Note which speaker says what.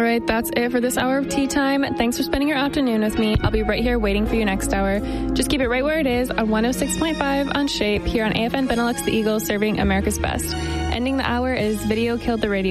Speaker 1: right, that's it for this hour of Tea Time. Thanks for spending your afternoon with me. I'll be right here waiting for you next hour. Just keep it right where it is on 106.5 on Shape here on AFN Benelux, the Eagle, serving America's best. Ending the hour is Video Killed the Radio.